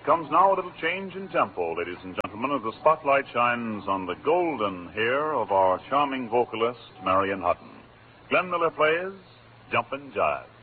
Comes now a little change in tempo, ladies and gentlemen, as the spotlight shines on the golden hair of our charming vocalist, Marion Hutton. Glenn Miller plays Jumpin' Jive.